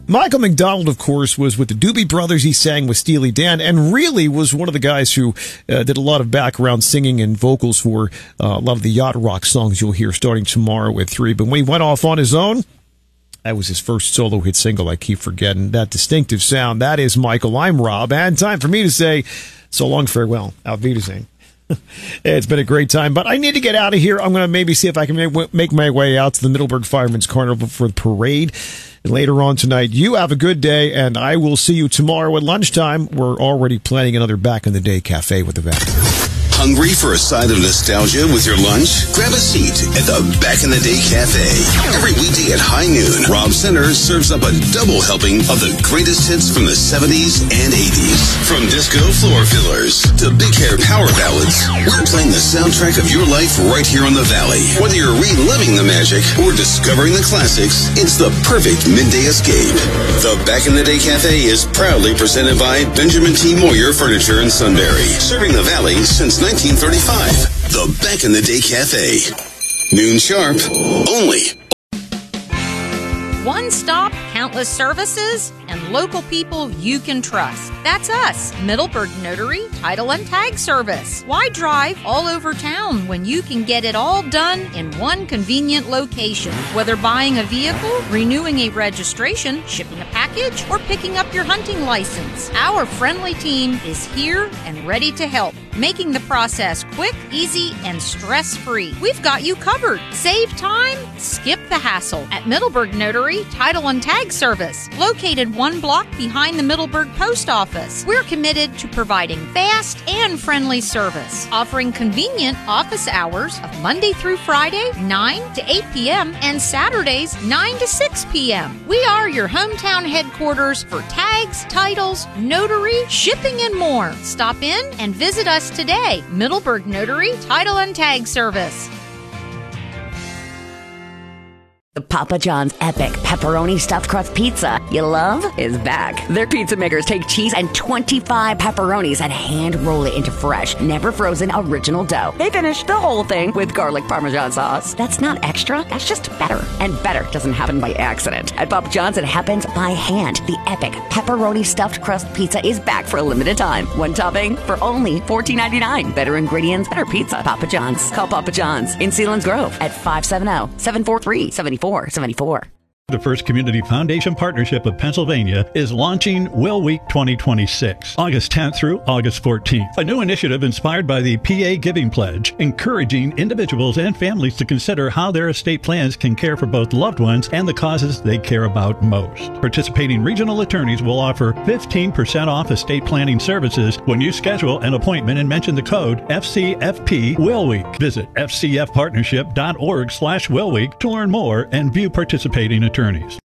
Michael McDonald, of course, was with the Doobie Brothers. He sang with Steely Dan and really was one of the guys who did a lot of background singing and vocals for a lot of the yacht rock songs you'll hear starting tomorrow at 3. But when he went off on his own, that was his first solo hit single. I keep forgetting that distinctive sound. That is Michael. I'm Rob. And time for me to say so long, farewell. Auf Wiedersehen. It's been a great time, but I need to get out of here. I'm going to maybe see if I can make my way out to the Middleburg Firemen's Carnival for the parade later on tonight. You have a good day, and I will see you tomorrow at lunchtime. We're already planning another Back in the Day Cafe with the Valley. Hungry for a side of nostalgia with your lunch? Grab a seat at the Back in the Day Cafe. Every weekday at high noon, Rob Center serves up a double helping of the greatest hits from the 70s and 80s. From disco floor fillers to big hair power ballads, we're playing the soundtrack of your life right here on the Valley. Whether you're reliving the magic or discovering the classics, it's the perfect midday escape. The Back in the Day Cafe is proudly presented by Benjamin T. Moyer Furniture in Sunbury, serving the Valley since 1935. The Back in the Day Cafe. Noon sharp. Only. One stop, countless services, and local people you can trust. That's us, Middleburg Notary, Title and Tag Service. Why drive all over town when you can get it all done in one convenient location? Whether buying a vehicle, renewing a registration, shipping a package, or picking up your hunting license, our friendly team is here and ready to help, making the process quick, easy, and stress-free. We've got you covered. Save time, skip the hassle at Middleburg Notary, Title and Tag Service, located one block behind the Middleburg Post Office. We're committed to providing fast and friendly service, offering convenient office hours of Monday through Friday, 9 to 8 p.m., and Saturdays, 9 to 6 p.m. We are your hometown headquarters for tags, titles, notary, shipping, and more. Stop in and visit us today. Middleburg Notary, Title and Tag Service. The Papa John's Epic Pepperoni Stuffed Crust Pizza you love is back. Their pizza makers take cheese and 25 pepperonis and hand roll it into fresh, never frozen original dough. They finish the whole thing with garlic Parmesan sauce. That's not extra, that's just better. And better doesn't happen by accident. At Papa John's, it happens by hand. The Epic Pepperoni Stuffed Crust Pizza is back for a limited time. One topping for only $14.99. Better ingredients, better pizza. Papa John's. Call Papa John's in Sealands Grove at 570-743-7474. The First Community Foundation Partnership of Pennsylvania is launching Will Week 2026, August 10th through August 14th. A new initiative inspired by the PA Giving Pledge, encouraging individuals and families to consider how their estate plans can care for both loved ones and the causes they care about most. Participating regional attorneys will offer 15% off estate planning services when you schedule an appointment and mention the code FCFP Will Week. Visit fcfpartnership.org/Will Week to learn more and view participating attorneys.